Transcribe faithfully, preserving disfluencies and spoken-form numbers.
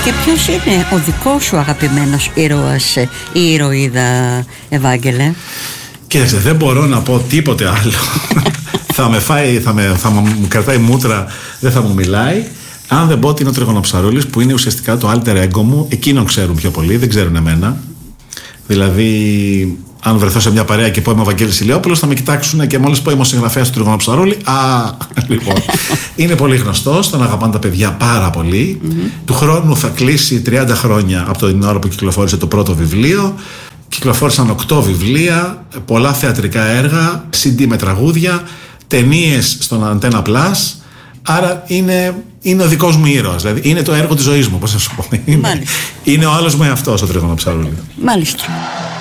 Και ποιος είναι ο δικός σου αγαπημένος ήρωας ή ηρωίδα, Ευάγγελε? Κοίταξε, δεν μπορώ να πω τίποτε άλλο. θα με φάει, θα, με, θα μου κρατάει μούτρα, δεν θα μου μιλάει. Αν δεν πω ότι είναι ο Τριγονοψαρούλης, που είναι ουσιαστικά το alter ego μου, εκείνον ξέρουν πιο πολύ, δεν ξέρουν εμένα. Δηλαδή, αν βρεθώ σε μια παρέα και πω είμαι ο Βαγγέλης Ηλιόπουλος, θα με κοιτάξουν και μόλις πω είμαι ο συγγραφέας του Τριγονοψαρούλη. Α, λοιπόν. Είναι πολύ γνωστός, τον αγαπάνε τα παιδιά πάρα πολύ. Mm-hmm. Του χρόνου θα κλείσει τριάντα χρόνια από την ώρα που κυκλοφόρησε το πρώτο βιβλίο. Κυκλοφόρησαν οκτώ βιβλία, πολλά θεατρικά έργα, σι ντι με τραγούδια, ταινίες στον Antenna Plus. Άρα είναι, είναι ο δικός μου ήρωας. Δηλαδή είναι το έργο της ζωής μου, πώς θα σου πω. Είναι, είναι ο άλλος μου εαυτός ο Τριγονοψαρούλη. Μάλιστα.